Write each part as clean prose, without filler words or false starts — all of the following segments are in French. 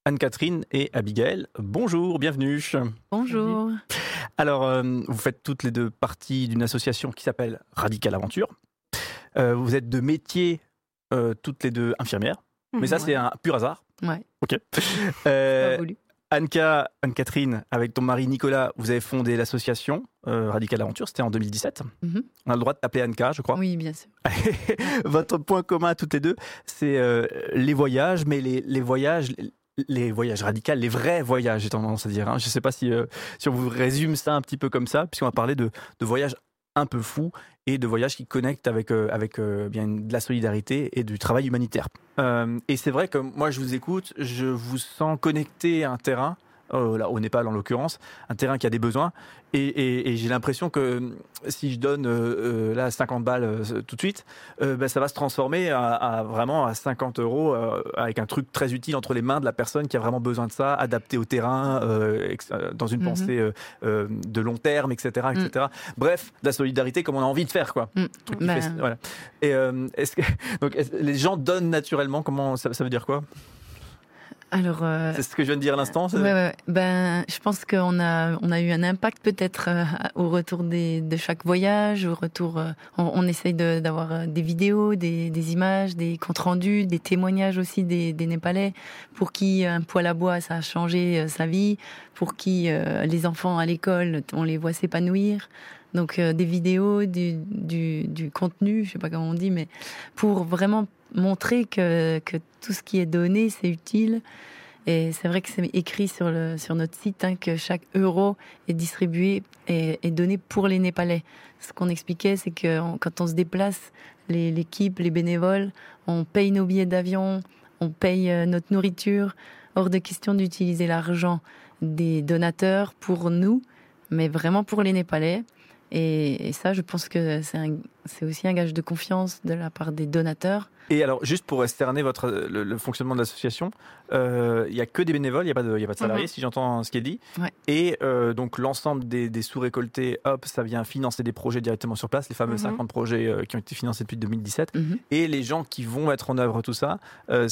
Anne-Catherine et Abigail. Bonjour, bienvenue. Bonjour. Alors, vous faites toutes les deux partie d'une association qui s'appelle Radical Aventure. Vous êtes de métier toutes les deux infirmières, mais ça c'est un pur hasard. Ouais. Ok. Pas voulu. Anne-Catherine, avec ton mari Nicolas, vous avez fondé l'association Radical Aventure, c'était en 2017. On a le droit de t'appeler Anka, je crois. Oui, bien sûr. Votre point commun à toutes les deux, c'est les voyages, mais les voyages radicaux, les vrais voyages, j'ai tendance à dire. Je ne sais pas si on vous résume ça un petit peu comme ça, puisqu'on va parler de voyages un peu fous et de voyages qui connectent avec bien de la solidarité et du travail humanitaire. Et c'est vrai que moi, je vous écoute, je vous sens connecté à un terrain, là, au Népal en l'occurrence, un terrain qui a des besoins. Et j'ai l'impression que si je donne là 50 balles tout de suite, ça va se transformer vraiment à 50 € avec un truc très utile entre les mains de la personne qui a vraiment besoin de ça, adapté au terrain, dans une pensée de long terme, etc. etc. Bref, de la solidarité comme on a envie de faire, quoi. Voilà. Et les gens donnent naturellement, comment ça veut dire quoi? Alors, c'est ce que je viens de dire à l'instant. Ouais. Je pense qu'on a eu un impact peut-être au retour de chaque voyage, au retour. On essaye d'avoir des vidéos, des images, des comptes rendus, des témoignages aussi des Népalais, pour qui un poêle à bois ça a changé sa vie, pour qui les enfants à l'école on les voit s'épanouir. Donc des vidéos, du contenu, je sais pas comment on dit, mais pour vraiment montrer que tout ce qui est donné, c'est utile. Et c'est vrai que c'est écrit sur notre site que chaque euro est distribué et donné pour les Népalais. Ce qu'on expliquait, c'est que quand on se déplace, l'équipe, les bénévoles, on paye nos billets d'avion, on paye notre nourriture. Hors de question d'utiliser l'argent des donateurs pour nous, mais vraiment pour les Népalais. Et ça, je pense que c'est aussi un gage de confiance de la part des donateurs. Et alors, juste pour externer le fonctionnement de l'association, il n'y a que des bénévoles, il n'y a pas de salariés, si j'entends ce qui est dit. Ouais. Et donc, l'ensemble des sous récoltés, ça vient financer des projets directement sur place, les fameux 50 projets qui ont été financés depuis 2017. Et les gens qui vont mettre en œuvre tout ça,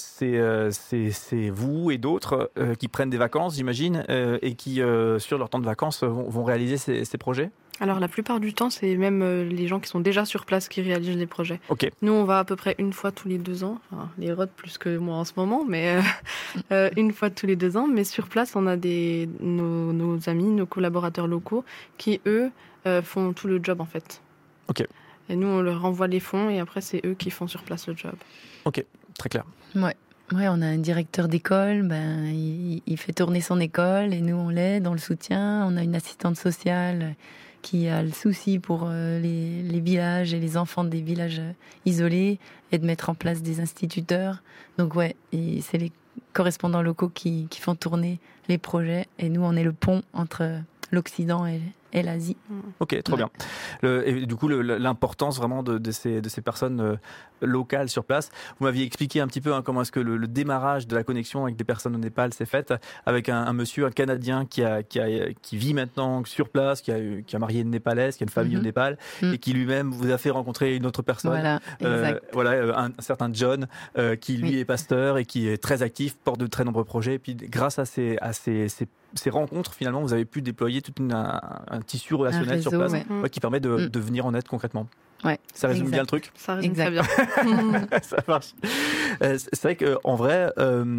c'est vous et d'autres qui prennent des vacances, j'imagine, et qui, sur leur temps de vacances, vont réaliser ces projets. Alors la plupart du temps, c'est même les gens qui sont déjà sur place qui réalisent les projets. Okay. Nous, on va à peu près une fois tous les 2 ans. Enfin, les rods plus que moi en ce moment, mais une fois tous les 2 ans. Mais sur place, on a nos amis, nos collaborateurs locaux qui, eux, font tout le job en fait. Ok. Et nous, on leur envoie les fonds et après, c'est eux qui font sur place le job. Ok, très clair. Ouais, on a un directeur d'école, il fait tourner son école et nous, on l'aide, on le soutient. On a une assistante sociale qui a le souci pour les villages et les enfants des villages isolés et de mettre en place des instituteurs. Donc c'est les correspondants locaux qui font tourner les projets et nous on est le pont entre l'Occident et l'Asie. Ok, trop bien. Et du coup, l'importance vraiment de ces personnes locales sur place. Vous m'aviez expliqué un petit peu comment est-ce que le démarrage de la connexion avec des personnes au Népal s'est fait avec un monsieur, un Canadien qui vit maintenant sur place, qui a marié une Népalaise, qui a une famille au Népal et qui lui-même vous a fait rencontrer une autre personne. Voilà, un certain John qui lui est pasteur et qui est très actif, porte de très nombreux projets. Et puis grâce à ces rencontres, finalement, vous avez pu déployer tout un tissu relationnel réseau, sur place qui permet de venir en aide concrètement. Ouais, ça résume bien le truc. Ça résume très bien. Ça marche. C'est vrai qu'en vrai,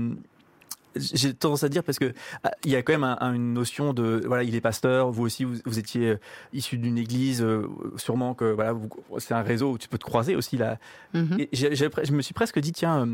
j'ai tendance à dire parce que il y a quand même une notion de il est pasteur, vous aussi vous étiez issu d'une église, sûrement que c'est un réseau où tu peux te croiser aussi là. Et je me suis presque dit tiens,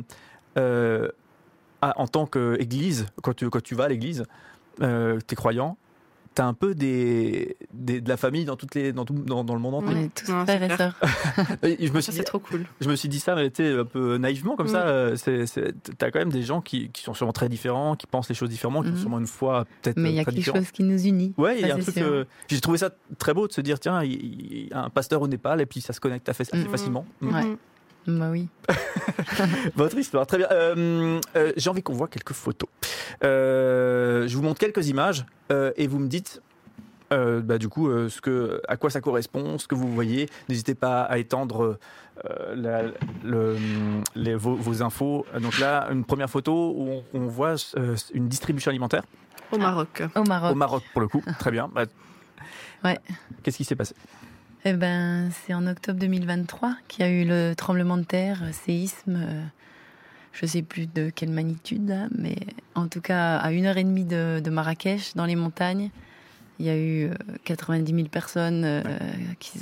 en tant qu'église, quand tu vas à l'église, t'es croyant. T'as un peu de la famille dans le monde entier. On est tous frères et sœurs. C'est trop cool. Je me suis dit ça, mais un peu naïvement comme ça. T'as quand même des gens qui sont sûrement très différents, qui pensent les choses différemment, qui ont sûrement une foi peut-être très différente. Mais il y a quelque chose qui nous unit. Ouais, il y a un truc. J'ai trouvé ça très beau de se dire tiens, il y a un pasteur au Népal et puis ça se connecte assez facilement. Ouais. Bah oui. Votre histoire, très bien. J'ai envie qu'on voit quelques photos. Je vous montre quelques images et vous me dites du coup, à quoi ça correspond, ce que vous voyez. N'hésitez pas à étendre vos infos. Donc là, une première photo où on voit une distribution alimentaire. Au Maroc. Au Maroc. Au Maroc, pour le coup. Très bien. Ouais. Qu'est-ce qui s'est passé ? C'est en octobre 2023 qu'il y a eu le tremblement de terre, séisme. Je ne sais plus de quelle magnitude, là, mais en tout cas, à 1h30 de Marrakech, dans les montagnes, il y a eu 90 000 personnes qui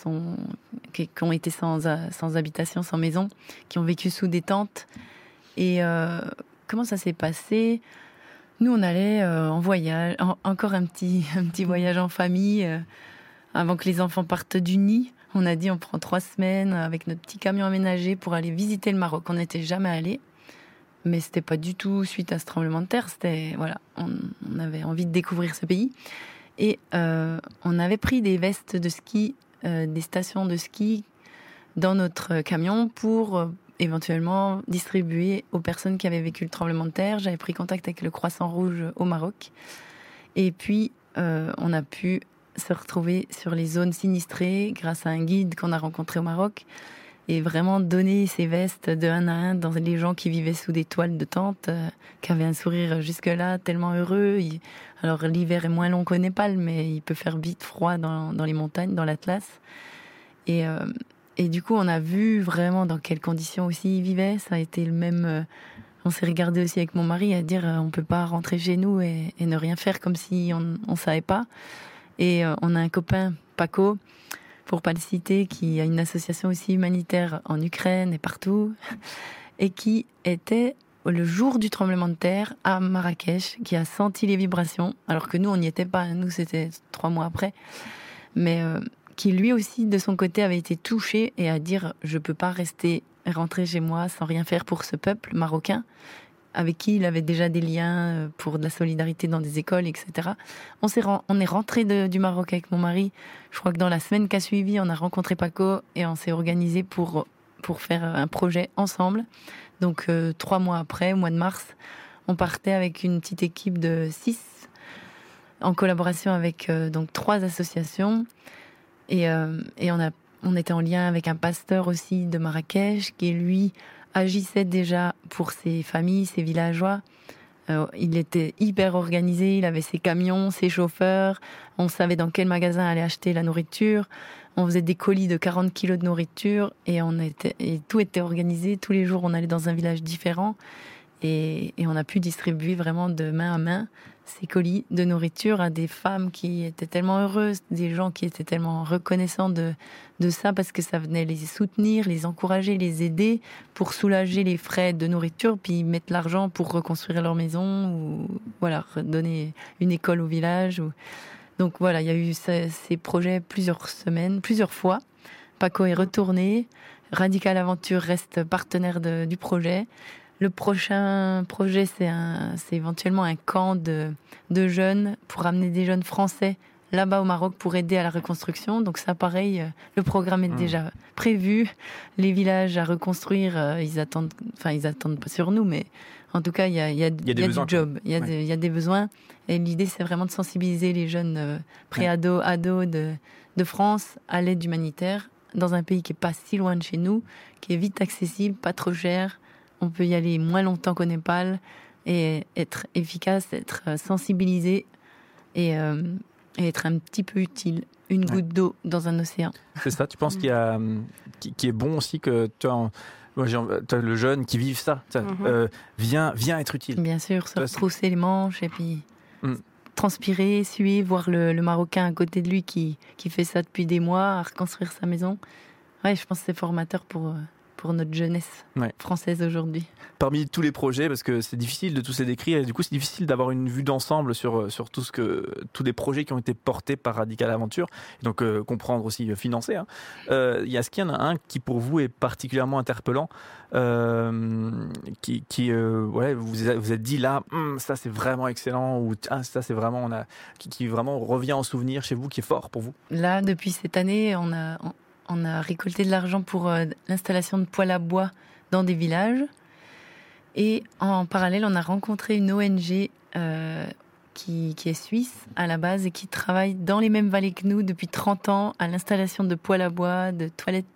ont été sans habitation, sans maison, qui ont vécu sous des tentes. Et comment ça s'est passé ? Nous, on allait en voyage, encore un petit voyage en famille, avant que les enfants partent du nid. On a dit on prend 3 semaines avec notre petit camion aménagé pour aller visiter le Maroc. On n'était jamais allé, mais c'était pas du tout suite à ce tremblement de terre. C'était on avait envie de découvrir ce pays et on avait pris des vestes de ski, des stations de ski dans notre camion pour éventuellement distribuer aux personnes qui avaient vécu le tremblement de terre. J'avais pris contact avec le Croissant Rouge au Maroc et puis on a pu se retrouver sur les zones sinistrées grâce à un guide qu'on a rencontré au Maroc et vraiment donner ces vestes de un à un dans les gens qui vivaient sous des toiles de tente, qui avaient un sourire jusque-là tellement heureux. Alors l'hiver est moins long qu'au Népal, mais il peut faire vite froid dans les montagnes, dans l'Atlas. Et du coup, on a vu vraiment dans quelles conditions aussi ils vivaient. Ça a été le même... on s'est regardé aussi avec mon mari à dire on peut pas rentrer chez nous et ne rien faire comme si on savait pas. Et on a un copain, Paco, pour pas le citer, qui a une association aussi humanitaire en Ukraine et partout, et qui était le jour du tremblement de terre à Marrakech, qui a senti les vibrations, alors que nous, on n'y était pas, nous, c'était 3 mois après, mais qui lui aussi, de son côté, avait été touché et à dire « je peux pas rentrer chez moi sans rien faire pour ce peuple marocain », avec qui il avait déjà des liens pour de la solidarité dans des écoles, etc. On est rentré du Maroc avec mon mari. Je crois que dans la semaine qui a suivi, on a rencontré Paco et on s'est organisé pour faire un projet ensemble. Donc 3 mois après, au mois de mars, on partait avec une petite équipe de 6 en collaboration avec donc 3 associations. Et on était en lien avec un pasteur aussi de Marrakech qui, lui, agissait déjà pour ses familles, ses villageois. Il était hyper organisé, il avait ses camions, ses chauffeurs, on savait dans quel magasin aller acheter la nourriture, on faisait des colis de 40 kilos de nourriture et tout était organisé. Tous les jours, on allait dans un village différent et on a pu distribuer vraiment de main à main ces colis de nourriture à des femmes qui étaient tellement heureuses, des gens qui étaient tellement reconnaissants de ça parce que ça venait les soutenir, les encourager, les aider pour soulager les frais de nourriture, puis mettre l'argent pour reconstruire leur maison ou voilà, donner une école au village. Donc voilà, il y a eu ces projets plusieurs semaines, plusieurs fois. Paco est retourné, Radical Aventure reste partenaire du projet. Le prochain projet, c'est éventuellement un camp de jeunes pour amener des jeunes français là-bas au Maroc pour aider à la reconstruction. Donc ça, pareil, le programme est déjà prévu. Les villages à reconstruire, ils attendent pas sur nous, mais en tout cas, il y a du job, il y a des besoins. Et l'idée, c'est vraiment de sensibiliser les jeunes pré-ados, ados de France à l'aide humanitaire dans un pays qui est pas si loin de chez nous, qui est vite accessible, pas trop cher. On peut y aller moins longtemps qu'au Népal et être efficace, être sensibilisé et être un petit peu utile. Une goutte d'eau dans un océan. C'est ça, tu penses qu'il est bon aussi que tu as le jeune qui vive ça, vient être utile. Bien sûr, se retrousser les manches et puis transpirer, suer, voir le Marocain à côté de lui qui fait ça depuis des mois, à reconstruire sa maison. Ouais, je pense que c'est formateur pour notre jeunesse française aujourd'hui. Parmi tous les projets, parce que c'est difficile de tous les décrire, et du coup c'est difficile d'avoir une vue d'ensemble sur tous les projets qui ont été portés par Radical Aventure, et donc comprendre aussi financer. Est-ce qu'il y en a un qui pour vous est particulièrement interpellant, vous êtes dit là, ça c'est vraiment excellent, ou ça c'est vraiment, qui vraiment revient en souvenir chez vous, qui est fort pour vous? Là, depuis cette année, on a récolté de l'argent pour l'installation de poêles à bois dans des villages. Et en parallèle, on a rencontré une ONG qui est suisse à la base et qui travaille dans les mêmes vallées que nous depuis 30 ans à l'installation de poêles à bois, de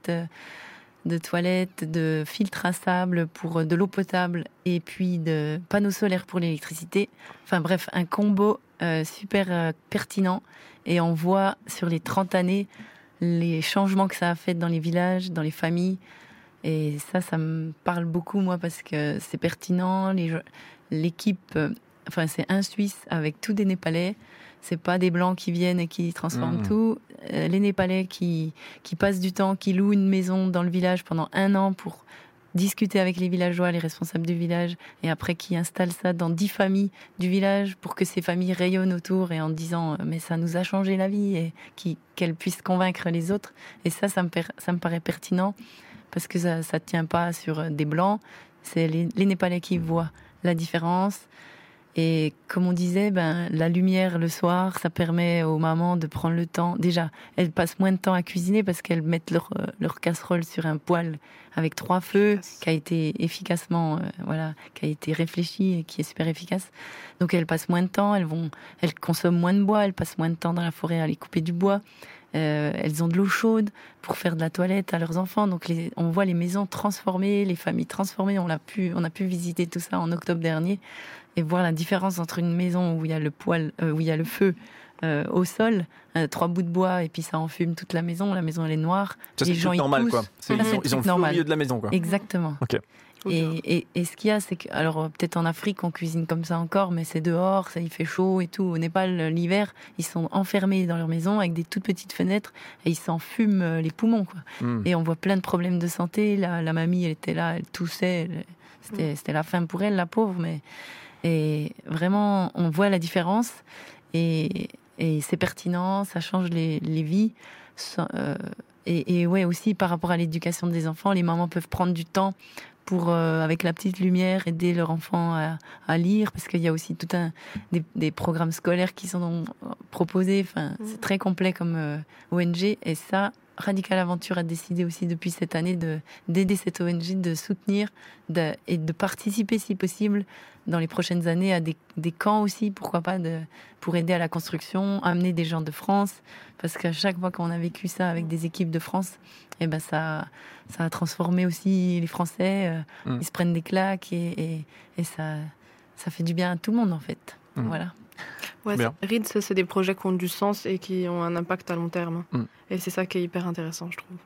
toilettes, de filtres à sable pour de l'eau potable et puis de panneaux solaires pour l'électricité. Enfin bref, un combo super pertinent. Et on voit sur les 30 années les changements que ça a fait dans les villages, dans les familles. Et ça me parle beaucoup, moi, parce que c'est pertinent. L'équipe, c'est un Suisse avec tous des Népalais. C'est pas des Blancs qui viennent et qui transforment tout. Les Népalais qui passent du temps, qui louent une maison dans le village pendant 1 an pour discuter avec les villageois, les responsables du village, et après qui installent ça dans 10 familles du village pour que ces familles rayonnent autour et en disant mais ça nous a changé la vie et qu'elles puissent convaincre les autres. Et ça me paraît pertinent parce que ça tient pas sur des Blancs, c'est les Népalais qui voient la différence. Et comme on disait, la lumière le soir, ça permet aux mamans de prendre le temps. Déjà, elles passent moins de temps à cuisiner parce qu'elles mettent leur casserole sur un poêle avec 3 feux, qui a été efficacement, qui a été réfléchi et qui est super efficace. Donc elles passent moins de temps, elles consomment moins de bois, elles passent moins de temps dans la forêt à aller couper du bois. Elles ont de l'eau chaude pour faire de la toilette à leurs enfants. Donc on voit les maisons transformées, les familles transformées. On a pu visiter tout ça en octobre dernier et voir la différence entre une maison où il y a où il y a le feu au sol, 3 bouts de bois et puis ça enfume toute la maison. La maison elle est noire. Ça, c'est tout normal, quoi. Ils ont le feu au milieu de la maison, quoi. Exactement. Ok. Et ce qu'il y a, c'est que, alors peut-être en Afrique on cuisine comme ça encore, mais c'est dehors, il fait chaud et tout. Au Népal, l'hiver, ils sont enfermés dans leur maison avec des toutes petites fenêtres et ils s'en fument les poumons, quoi. Et on voit plein de problèmes de santé. La mamie, elle était là, elle toussait, c'était la fin pour elle, la pauvre. Et vraiment, on voit la différence et c'est pertinent, ça change les vies. Et ouais, aussi par rapport à l'éducation des enfants, les mamans peuvent prendre du temps pour, avec la petite lumière, aider leur enfant à lire, parce qu'il y a aussi tout des programmes scolaires qui sont proposés. Enfin, c'est très complet comme ONG. Et ça, Radical Aventure a décidé aussi depuis cette année d'aider cette ONG, de soutenir et de participer, si possible, dans les prochaines années à des camps aussi, pourquoi pas, pour aider à la construction, amener des gens de France, parce qu'à chaque fois qu'on a vécu ça avec des équipes de France, ça a transformé aussi les Français, ils se prennent des claques et ça fait du bien à tout le monde en fait. Voilà. Ouais, RIDS, c'est des projets qui ont du sens et qui ont un impact à long terme. Et c'est ça qui est hyper intéressant, je trouve.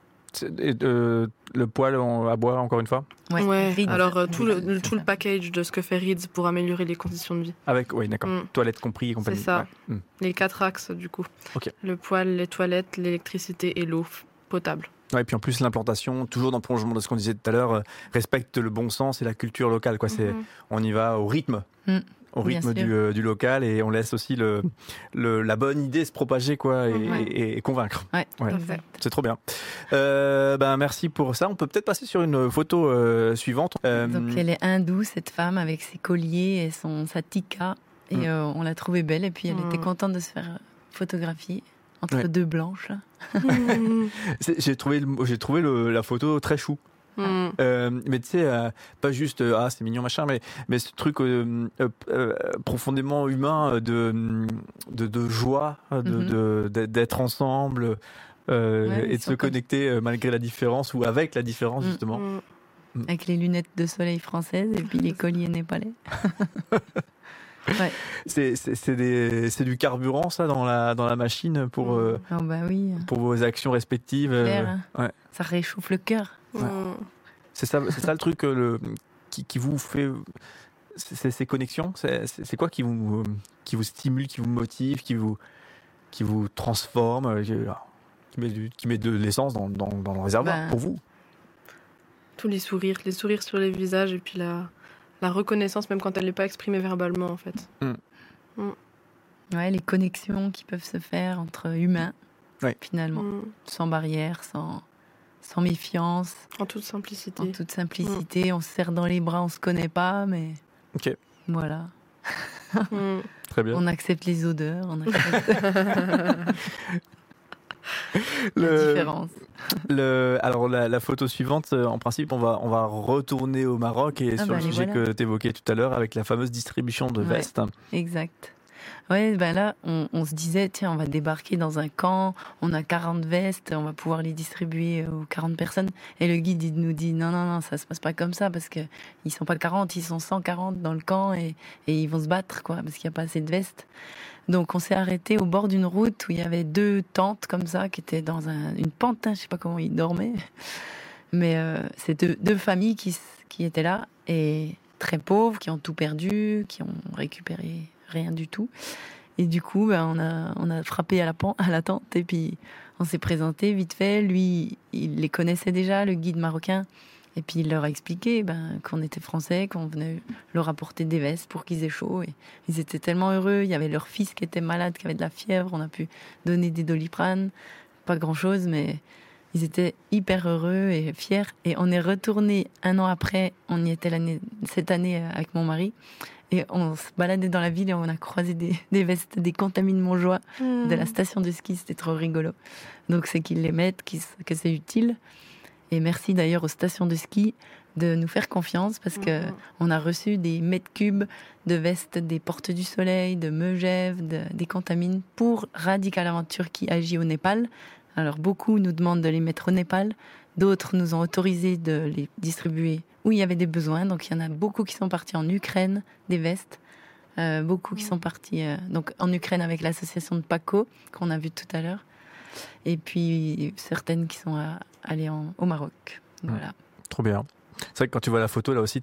Le poêle à bois, encore une fois. Ouais. Alors tout le package de ce que fait RIDS pour améliorer les conditions de vie. Oui, d'accord. Toilettes compris et compagnie. C'est ça. Ouais. Les 4 axes, du coup. Okay. Le poêle, les toilettes, l'électricité et l'eau potable. Ouais, et puis en plus, l'implantation, toujours dans le prolongement de ce qu'on disait tout à l'heure, respecte le bon sens et la culture locale, quoi. On y va au rythme. Au rythme du local, et on laisse aussi la bonne idée se propager, quoi, et convaincre. Ouais. C'est trop bien. Merci pour ça. On peut peut-être passer sur une photo suivante. Donc elle est hindoue, cette femme, avec ses colliers et sa tika, et on l'a trouvée belle, et puis elle était contente de se faire photographier entre 2 blanches. J'ai trouvé la photo très chou. Mais tu sais, pas juste c'est mignon machin, mais ce truc profondément humain de joie, d'être ensemble et de se connecter malgré la différence ou avec la différence, justement. Avec les lunettes de soleil françaises et puis les colliers népalais. Ouais. C'est du carburant, ça, dans la machine pour pour vos actions respectives. Claire, ça réchauffe le cœur. C'est ça le truc qui vous fait ces connexions. C'est quoi qui vous stimule, qui vous motive, qui vous transforme, qui met de l'essence dans le réservoir pour vous? Tous les sourires sur les visages, et puis la reconnaissance, même quand elle n'est pas exprimée verbalement, en fait. Ouais, les connexions qui peuvent se faire entre humains, finalement, sans barrière, sans méfiance. En toute simplicité. On se serre dans les bras, on se connaît pas, mais voilà. Très bien. On accepte les odeurs, on accepte la différence. Alors la photo suivante, en principe, on va retourner au Maroc et sur le sujet que tu évoquais tout à l'heure avec la fameuse distribution de vestes. Exact. Ouais, ben là, on se disait, tiens, on va débarquer dans un camp, on a 40 vestes, on va pouvoir les distribuer aux 40 personnes. Et le guide, il nous dit, non, ça se passe pas comme ça, parce que ils sont pas 40, ils sont 140 dans le camp, et ils vont se battre, quoi, parce qu'il n'y a pas assez de vestes. Donc, on s'est arrêté au bord d'une route où il y avait 2 tentes comme ça, qui étaient dans une pente, hein, je sais pas comment ils dormaient. Mais c'est deux familles qui étaient là, et très pauvres, qui ont tout perdu, qui ont récupéré rien du tout. Et du coup, on a frappé à la tente, et puis on s'est présenté vite fait. Lui, il les connaissait déjà, le guide marocain. Et puis il leur a expliqué qu'on était français, qu'on venait leur apporter des vestes pour qu'ils aient chaud. Et ils étaient tellement heureux. Il y avait leur fils qui était malade, qui avait de la fièvre. On a pu donner des Doliprane. Pas grand-chose, mais ils étaient hyper heureux et fiers. Et on est retourné 1 an après. On y était cette année avec mon mari. Et on se baladait dans la ville et on a croisé des vestes, des contamines Montjoie de la station de ski. C'était trop rigolo. Donc c'est qu'ils les mettent, que c'est utile. Et merci d'ailleurs aux stations de ski de nous faire confiance, parce que on a reçu des mètres cubes de vestes des Portes du Soleil, de Megève, des contamines pour Radical Aventure qui agit au Népal. Alors beaucoup nous demandent de les mettre au Népal, d'autres nous ont autorisé de les distribuer où il y avait des besoins. Donc il y en a beaucoup qui sont partis en Ukraine, des vestes, beaucoup qui sont partis donc en Ukraine avec l'association de Paco qu'on a vu tout à l'heure. Et puis certaines qui sont allées au Maroc. Voilà. Trop bien. C'est vrai que quand tu vois la photo, là aussi,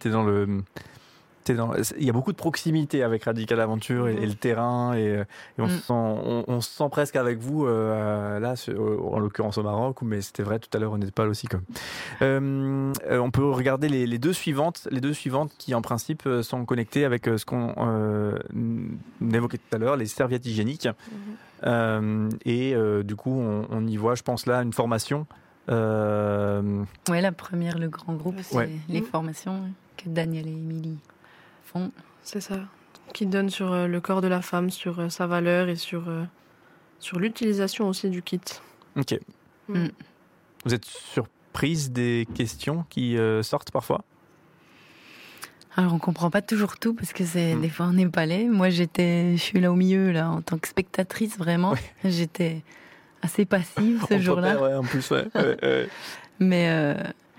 il y a beaucoup de proximité avec Radical Aventure et le terrain, et on se sent presque avec vous, là, en l'occurrence au Maroc, mais c'était vrai tout à l'heure au Népal aussi. On peut regarder les deux suivantes qui en principe sont connectées avec ce qu'on évoquait tout à l'heure, les serviettes hygiéniques. Du coup, on y voit, je pense là, une formation. Ouais, la première, le grand groupe, c'est les formations que Daniel et Émilie font. C'est ça, qui donne sur le corps de la femme, sur sa valeur et sur l'utilisation aussi du kit. Ok. Vous êtes surprise des questions qui sortent parfois ? Alors on comprend pas toujours tout, parce que c'est des fois en népalais. Moi je suis là au milieu, là, en tant que spectatrice, vraiment. Ouais. J'étais assez passive ce jour-là. Ouais, en plus, ouais. Mais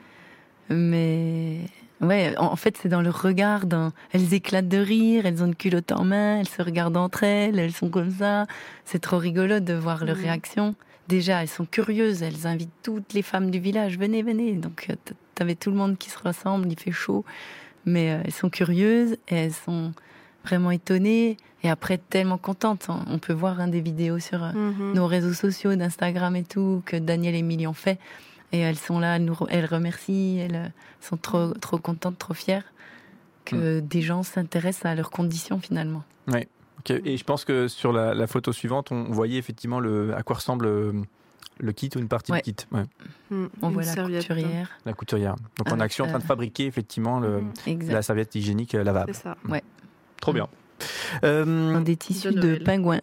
ouais, en fait, c'est dans leur regard. Elles éclatent de rire, elles ont une culotte en main, elles se regardent entre elles sont comme ça. C'est trop rigolo de voir leur réaction. Déjà, elles sont curieuses, elles invitent toutes les femmes du village. Venez. Donc, t'avais tout le monde qui se rassemble, il fait chaud. Mais elles sont curieuses et elles sont vraiment étonnées. Et après, tellement contentes. On peut voir des vidéos sur nos réseaux sociaux, d'Instagram et tout, que Daniel et Émilie ont fait. Et elles sont là, elles remercient, elles sont trop contentes, trop fières que des gens s'intéressent à leurs conditions finalement. Oui. Okay. Et je pense que sur la photo suivante, on voyait effectivement à quoi ressemble le kit ou une partie du kit. Ouais. On voit la couturière. La couturière. Donc en action, en train de fabriquer effectivement la serviette hygiénique lavable. C'est ça. Ouais. Trop bien. Des tissus de pingouins.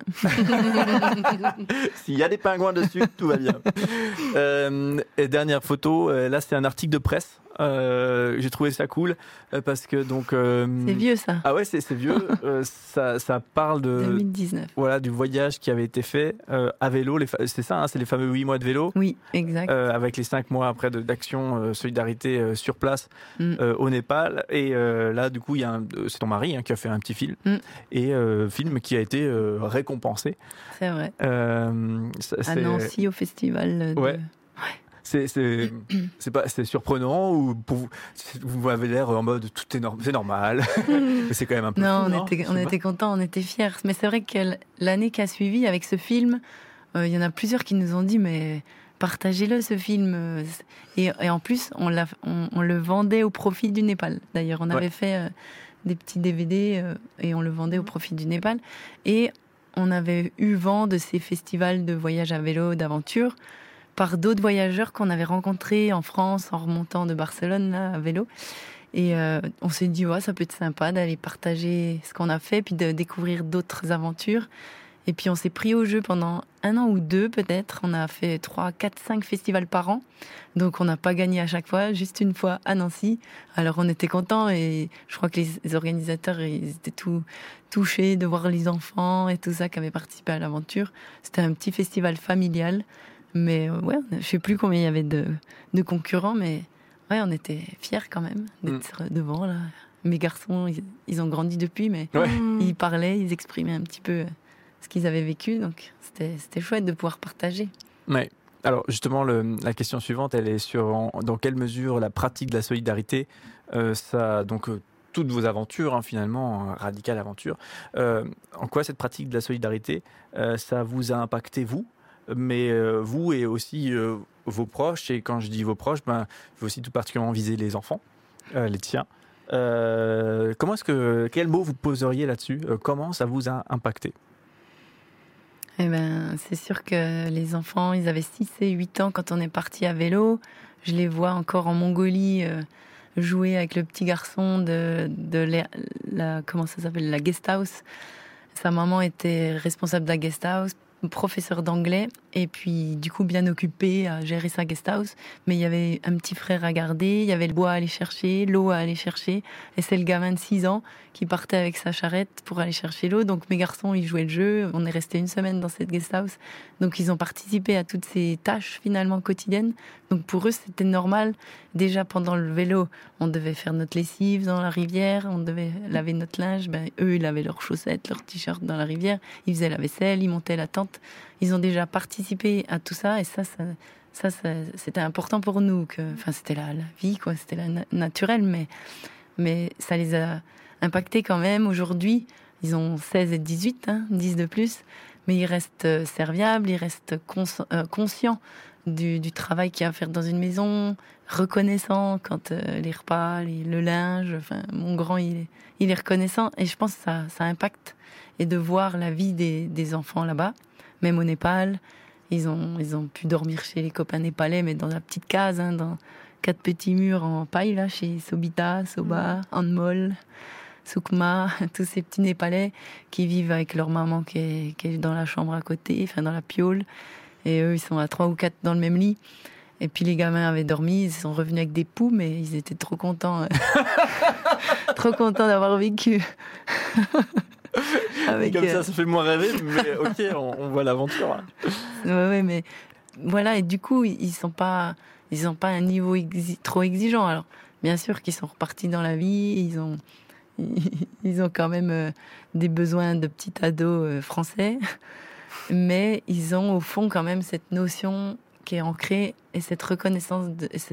S'il y a des pingouins dessus, tout va bien. Et dernière photo, là c'est un article de presse. J'ai trouvé ça cool parce que donc c'est vieux ça. Ah ouais, c'est vieux. ça parle de 2019. Voilà, du voyage qui avait été fait à vélo. C'est ça, hein, c'est les fameux 8 mois de vélo. Oui, exact. Avec les 5 mois après d'action solidarité sur place au Népal. Et là, du coup, c'est ton mari qui a fait un petit film et film qui a été récompensé. C'est vrai. À Nancy au festival. Ouais. C'est surprenant ou vous avez l'air en mode tout est c'est normal. Mais c'est quand même un peu non, fou, on était contents, on était fiers. Mais c'est vrai que l'année qui a suivi avec ce film, il y en a plusieurs qui nous ont dit mais partagez-le ce film. Et en plus on le vendait au profit du Népal. D'ailleurs on avait fait des petits DVD et on le vendait au profit du Népal. Et on avait eu vent de ces festivals de voyage à vélo, d'aventure, par d'autres voyageurs qu'on avait rencontrés en France en remontant de Barcelone là, à vélo. Et on s'est dit, ça peut être sympa d'aller partager ce qu'on a fait, puis de découvrir d'autres aventures. Et puis on s'est pris au jeu pendant 1 an ou 2 peut-être. On a fait 3, 4, 5 festivals par an. Donc on n'a pas gagné à chaque fois, juste une fois à Nancy. Alors on était contents et je crois que les organisateurs ils étaient tout touchés de voir les enfants et tout ça qui avaient participé à l'aventure. C'était un petit festival familial. Mais ouais, je sais plus combien il y avait de concurrents, mais ouais, on était fiers quand même d'être devant là. Mes garçons, ils ont grandi depuis, mais ils parlaient, ils exprimaient un petit peu ce qu'ils avaient vécu, donc c'était chouette de pouvoir partager. Ouais. Alors justement, la question suivante, elle est sur dans quelle mesure la pratique de la solidarité, toutes vos aventures, finalement, radicales aventures, en quoi cette pratique de la solidarité, ça vous a impacté vous, mais vous et aussi vos proches, et quand je dis vos proches, je veux aussi tout particulièrement viser les enfants, les tiens. Quel mot vous poseriez là-dessus? Comment ça vous a impacté? Eh ben, c'est sûr que les enfants, ils avaient 6 et 8 ans quand on est parti à vélo. Je les vois encore en Mongolie jouer avec le petit garçon de comment ça s'appelle, la guest house. Sa maman était responsable de la guest house, professeur d'anglais, et puis du coup bien occupée à gérer sa guest house. Mais il y avait un petit frère à garder, il y avait le bois à aller chercher, l'eau à aller chercher, et c'est le gamin de 6 ans qui partait avec sa charrette pour aller chercher l'eau. Donc mes garçons, ils jouaient le jeu, on est resté 1 semaine dans cette guest house, donc ils ont participé à toutes ces tâches finalement quotidiennes. Donc pour eux c'était normal. Déjà pendant le vélo, on devait faire notre lessive dans la rivière, on devait laver notre linge, eux ils lavaient leurs chaussettes, leurs t-shirts dans la rivière, ils faisaient la vaisselle, ils montaient la tente. Ils ont déjà participé à tout ça, et ça c'était important pour nous. C'était la vie, quoi, c'était naturel, mais ça les a impactés quand même. Aujourd'hui, ils ont 16 et 18, 10 de plus, mais ils restent serviables, ils restent conscients du travail qu'il y a à faire dans une maison, reconnaissants quand les repas, le linge, mon grand il est reconnaissant, et je pense que ça impacte. Et de voir la vie des enfants là-bas, même au Népal, ils ont pu dormir chez les copains népalais, mais dans la petite case, dans 4 petits murs en paille, là, chez Sobita, Soba, Anmol, Sukma, tous ces petits Népalais qui vivent avec leur maman qui est dans la chambre à côté, dans la piole. Et eux, ils sont à 3 ou 4 dans le même lit. Et puis les gamins avaient dormi, ils sont revenus avec des poux, mais ils étaient trop contents. Trop contents d'avoir vécu. Comme ça fait moins rêver, mais ok, on voit l'aventure. Ouais, mais voilà, et du coup, ils n'ont pas un niveau trop exigeant. Alors, bien sûr qu'ils sont repartis dans la vie, ils ont quand même des besoins de petits ados français, mais ils ont au fond quand même cette notion qui est ancrée, et cette reconnaissance,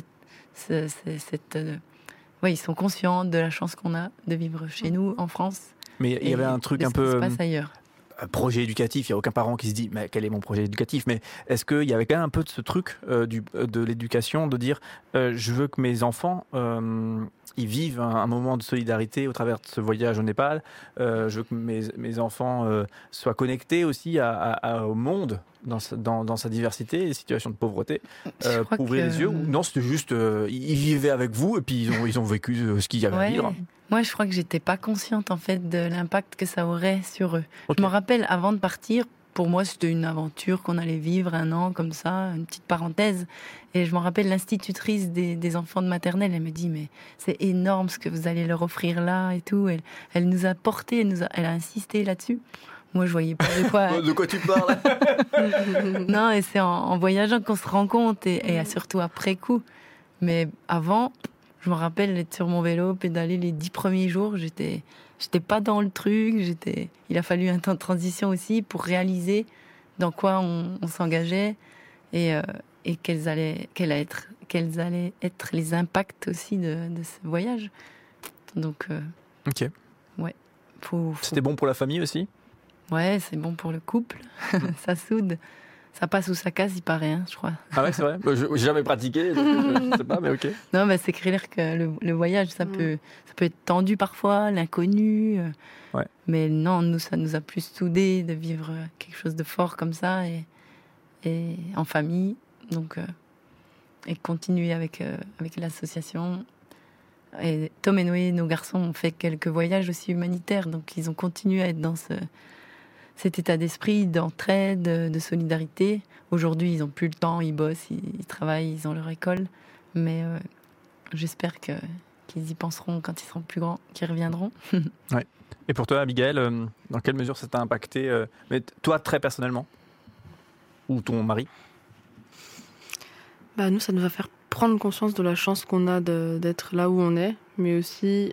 ils sont conscients de la chance qu'on a de vivre chez nous, en France. Mais il y avait un truc un peu... qui se passe ailleurs. Projet éducatif, il n'y a aucun parent qui se dit mais quel est mon projet éducatif, mais est-ce qu'il y avait quand même un peu de ce truc de l'éducation, de dire je veux que mes enfants ils vivent un moment de solidarité au travers de ce voyage au Népal, je veux que mes enfants soient connectés aussi au monde dans sa diversité, les situations de pauvreté, pour ouvrir les yeux. Non, c'était juste ils vivaient avec vous et puis ils ont vécu ce qu'il y avait à vivre. Moi, je crois que j'étais pas consciente en fait de l'impact que ça aurait sur eux. Okay. Je me rappelle, avant de partir, pour moi, c'était une aventure qu'on allait vivre 1 an comme ça, une petite parenthèse. Et je me rappelle l'institutrice des enfants de maternelle, elle me dit mais c'est énorme ce que vous allez leur offrir là et tout. Elle nous a porté, elle a insisté là-dessus. Moi, je voyais pas de quoi. De quoi tu parles? Non, et c'est en voyageant qu'on se rend compte, et surtout après coup. Mais avant, je me rappelle être sur mon vélo, pédaler les 10 premiers jours, j'étais pas dans le truc, il a fallu un temps de transition aussi pour réaliser dans quoi on s'engageait, et quels allaient être les impacts aussi de ce voyage. Donc, ok. Ouais. C'était bon pour la famille aussi? Ouais, c'est bon pour le couple, ça soude. Ça passe ou ça casse, il paraît, je crois. Ah ouais, c'est vrai. J'ai jamais pratiqué, donc je sais pas, mais ok. Non, c'est clair que le voyage, ça peut être tendu parfois, l'inconnu. Ouais. Mais non, ça nous a plus soudés de vivre quelque chose de fort comme ça, et en famille. Donc, et continuer avec l'association. Et Tom et Noé, nos garçons, ont fait quelques voyages aussi humanitaires, donc ils ont continué à être dans cet état d'esprit d'entraide, de solidarité. Aujourd'hui, ils n'ont plus le temps, ils bossent, ils travaillent, ils ont leur école. Mais j'espère qu'ils y penseront quand ils seront plus grands, qu'ils reviendront. Ouais. Et pour toi, Abigail, dans quelle mesure ça t'a impacté, mais toi, très personnellement, ou ton mari? Nous, ça nous va faire prendre conscience de la chance qu'on a d'être là où on est, mais aussi,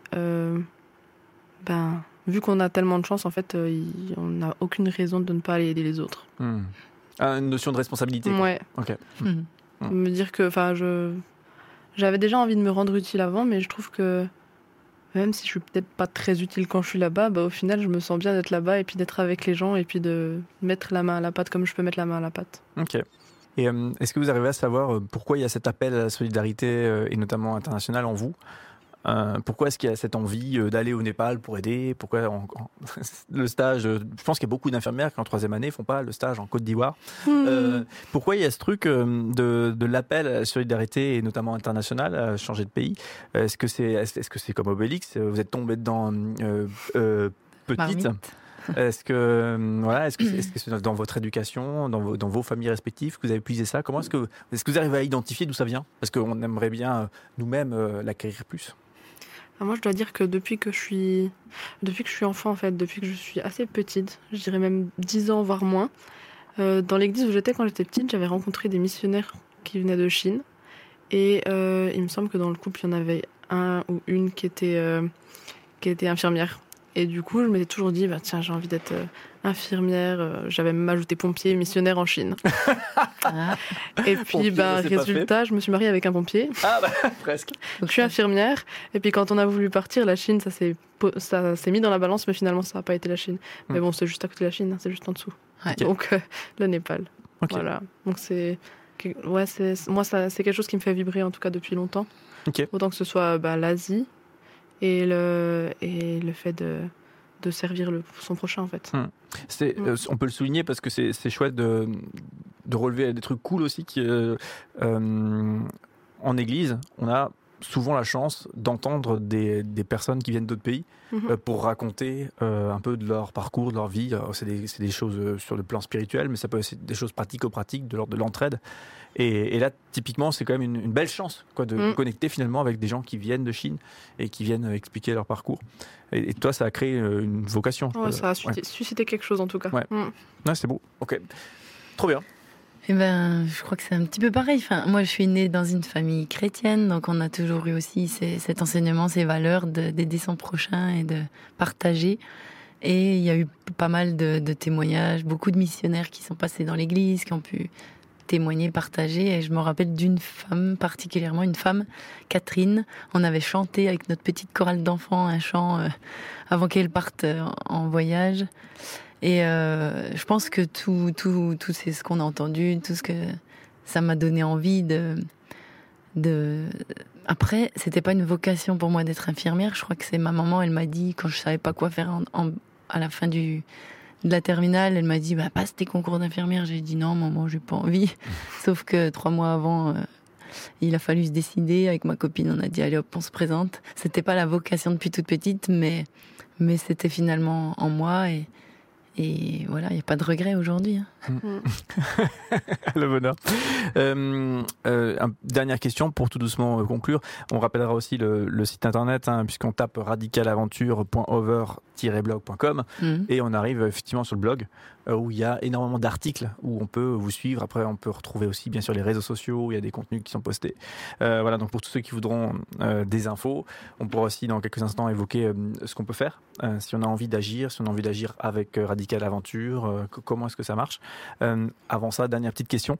vu qu'on a tellement de chance, en fait, on n'a aucune raison de ne pas aller aider les autres. Une notion de responsabilité. Ouais. Ok. Me dire que, j'avais déjà envie de me rendre utile avant, mais je trouve que même si je suis peut-être pas très utile quand je suis là-bas, au final, je me sens bien d'être là-bas et puis d'être avec les gens et puis de mettre la main à la pâte comme je peux mettre la main à la pâte. Ok. Et est-ce que vous arrivez à savoir pourquoi il y a cet appel à la solidarité, et notamment internationale, en vous? Pourquoi est-ce qu'il y a cette envie d'aller au Népal pour aider? Pourquoi le stage? Je pense qu'il y a beaucoup d'infirmières qui en 3e année font pas le stage en Côte d'Ivoire. Pourquoi il y a ce truc de l'appel à la solidarité et notamment internationale à changer de pays? Est-ce que c'est comme Obélix? Vous êtes tombé dedans petite? Est-ce que c'est dans votre éducation, dans vos familles respectives que vous avez puisé ça? Comment est-ce que vous arrivez à identifier d'où ça vient? Parce qu'on aimerait bien nous-mêmes l'acquérir plus. Moi, je dois dire que depuis que je suis enfant, en fait, depuis que je suis assez petite, je dirais même 10 ans, voire moins, dans l'église où j'étais quand j'étais petite, j'avais rencontré des missionnaires qui venaient de Chine. Et il me semble que dans le couple, il y en avait un ou une qui était infirmière. Et du coup, je m'étais toujours dit, tiens, j'ai envie d'être infirmière. J'avais même ajouté pompier, missionnaire en Chine. Et puis, résultat, je me suis mariée avec un pompier. Presque. Donc, je suis infirmière. Et puis, quand on a voulu partir, la Chine, ça s'est mis dans la balance, mais finalement, ça n'a pas été la Chine. Mais bon, c'est juste à côté de la Chine, c'est juste en dessous. Ouais. Donc, le Népal. Okay. Voilà. Donc, c'est quelque chose qui me fait vibrer, en tout cas, depuis longtemps. Okay. Autant que ce soit l'Asie. Et le fait de servir son prochain, en fait. On peut le souligner parce que c'est chouette de relever des trucs cool aussi. En église, on a souvent la chance d'entendre des personnes qui viennent d'autres pays pour raconter un peu de leur parcours, de leur vie. Alors, c'est des choses sur le plan spirituel, mais ça peut être des choses pratico-pratiques de l'ordre de l'entraide. Et là, typiquement, c'est quand même une belle chance de connecter finalement avec des gens qui viennent de Chine et qui viennent expliquer leur parcours. Et toi, ça a créé une vocation. Ça a suscité quelque chose en tout cas. Ouais, c'est beau. Ok, trop bien. Je crois que c'est un petit peu pareil. Moi, je suis née dans une famille chrétienne, donc on a toujours eu aussi cet enseignement, ces valeurs d'aider son prochain et de partager. Et il y a eu pas mal de témoignages, beaucoup de missionnaires qui sont passés dans l'église, qui ont pu témoigner, partager. Et je me rappelle d'une femme, particulièrement une femme, Catherine. On avait chanté avec notre petite chorale d'enfants un chant avant qu'elle parte en voyage. Et je pense que tout c'est ce qu'on a entendu, tout ce que ça m'a donné envie de... Après, c'était pas une vocation pour moi d'être infirmière. Je crois que c'est ma maman, elle m'a dit, quand je savais pas quoi faire à la fin de la terminale, elle m'a dit, passe tes concours d'infirmière. J'ai dit non, maman, j'ai pas envie. Sauf que 3 mois avant, il a fallu se décider. Avec ma copine, on a dit, allez hop, on se présente. C'était pas la vocation depuis toute petite, mais c'était finalement en moi et voilà, il n'y a pas de regret aujourd'hui. Le bonheur. Dernière question pour tout doucement conclure. On rappellera aussi le site internet, puisqu'on tape radicalaventure.over-blog.com et on arrive effectivement sur le blog où il y a énormément d'articles où on peut vous suivre. Après, on peut retrouver aussi bien sûr les réseaux sociaux où il y a des contenus qui sont postés. Voilà, donc pour tous ceux qui voudront des infos, on pourra aussi dans quelques instants évoquer ce qu'on peut faire si on a envie d'agir, avec Radical Aventure, comment est-ce que ça marche. Avant ça, dernière petite question.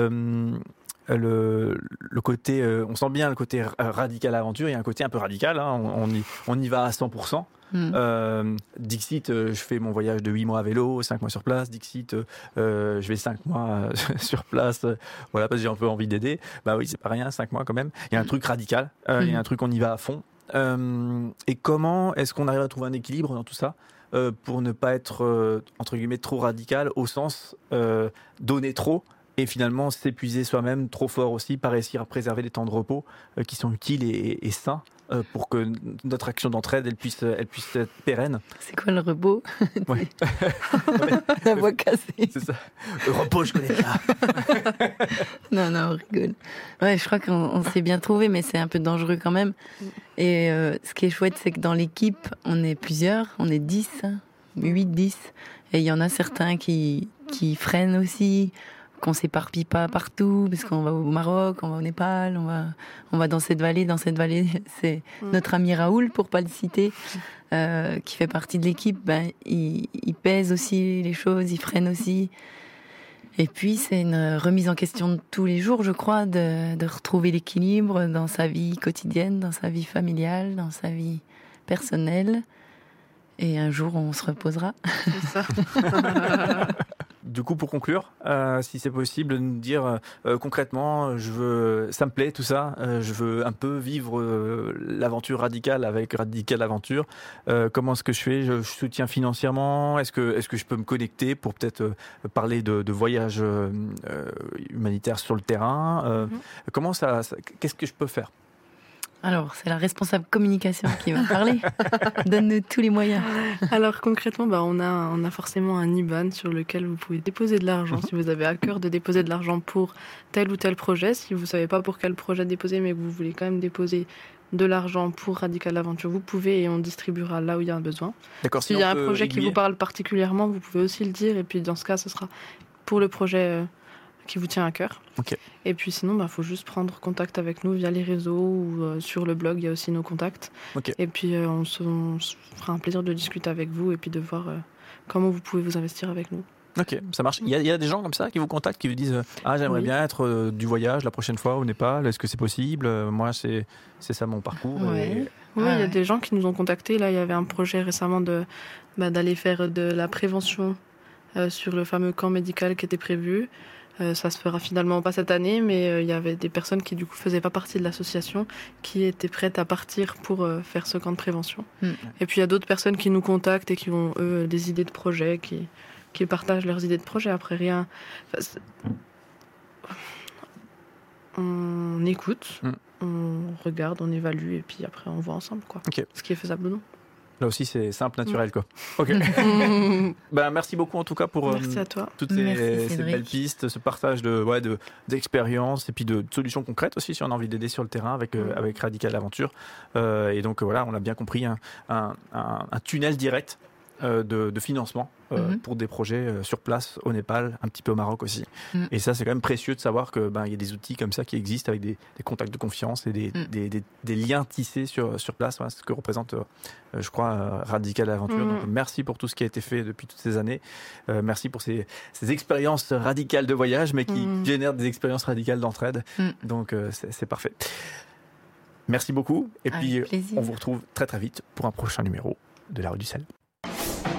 Le côté, on sent bien le côté radical aventure. Il y a un côté un peu radical. On y va à 100%. Dixit, je fais mon voyage de 8 mois à vélo, 5 mois sur place. Dixit, je vais 5 mois sur place. Voilà, parce que j'ai un peu envie d'aider. Bah oui, c'est pas rien, 5 mois quand même. Il y a un truc radical. Il y a un truc on y va à fond. Et comment est-ce qu'on arrive à trouver un équilibre dans tout ça? Pour ne pas être entre guillemets trop radical au sens donner trop et finalement s'épuiser soi-même trop fort aussi, pas réussir à préserver des temps de repos qui sont utiles et sains pour que notre action d'entraide elle puisse être pérenne. C'est quoi le repos? Ouais. La voix cassée. C'est ça. Le repos, je connais pas. Non, on rigole. Ouais, je crois qu'on s'est bien trouvé, mais c'est un peu dangereux quand même. Et ce qui est chouette, c'est que dans l'équipe, on est plusieurs, on est 10, 8, 10. Et il y en a certains qui freinent aussi, qu'on s'éparpille pas partout, parce qu'on va au Maroc, on va au Népal, on va dans cette vallée. Dans cette vallée, c'est notre ami Raoul, pour pas le citer, qui fait partie de l'équipe. Ben, il pèse aussi les choses, il freine aussi. Et puis, c'est une remise en question de tous les jours, je crois, de retrouver l'équilibre dans sa vie quotidienne, dans sa vie familiale, dans sa vie personnelle. Et un jour, on se reposera. C'est ça. Du coup, pour conclure, si c'est possible, de nous dire concrètement, ça me plaît tout ça, je veux un peu vivre l'aventure radicale avec Radical Aventure. Comment est-ce que je fais? Je soutiens financièrement. Est-ce que je peux me connecter pour peut-être parler de voyages humanitaires sur le terrain? Comment qu'est-ce que je peux faire? Alors, c'est la responsable communication qui va parler. Donne-nous tous les moyens. Alors concrètement, on a forcément un IBAN sur lequel vous pouvez déposer de l'argent si vous avez à cœur de déposer de l'argent pour tel ou tel projet. Si vous ne savez pas pour quel projet déposer, mais que vous voulez quand même déposer de l'argent pour Radical Aventure, vous pouvez, et on distribuera là où il y a un besoin. D'accord. S'il y a un projet qui vous parle particulièrement, vous pouvez aussi le dire, et puis dans ce cas, ce sera pour le projet qui vous tient à cœur. Okay. Et puis sinon, faut juste prendre contact avec nous via les réseaux ou sur le blog, il y a aussi nos contacts. Okay. Et puis on se fera un plaisir de discuter avec vous et puis de voir comment vous pouvez vous investir avec nous. Ok, ça marche. Il y a des gens comme ça qui vous contactent, qui vous disent j'aimerais bien être du voyage la prochaine fois au Népal, est-ce que c'est possible? Moi, c'est ça mon parcours. Ouais. Oui, il y a des gens qui nous ont contactés. Là, il y avait un projet récemment d'aller faire de la prévention sur le fameux camp médical qui était prévu. Ça se fera finalement pas cette année, mais il y avait des personnes qui du coup faisaient pas partie de l'association, qui étaient prêtes à partir pour faire ce camp de prévention. Et puis il y a d'autres personnes qui nous contactent et qui ont eux des idées de projets, qui partagent leurs idées de projets. Après rien, on écoute, on regarde, on évalue et puis après on voit ensemble ce qui est faisable ou non. Là aussi, c'est simple, naturel, quoi. Ok. Merci beaucoup en tout cas pour merci à toi. toutes ces belles pistes, ce partage d'expériences et puis de solutions concrètes aussi si on a envie d'aider sur le terrain avec Radical Aventure. Et donc voilà, on a bien compris un tunnel direct de financement pour des projets sur place au Népal, un petit peu au Maroc aussi. Et ça, c'est quand même précieux de savoir que il y a des outils comme ça qui existent avec des contacts de confiance et des liens tissés sur place. Voilà, ce que représente, je crois, Radical Aventure. Donc, merci pour tout ce qui a été fait depuis toutes ces années. Merci pour ces expériences radicales de voyage, mais qui génèrent des expériences radicales d'entraide. Donc, c'est parfait. Merci beaucoup. Et puis, on vous retrouve très très vite pour un prochain numéro de La Rue du Sel.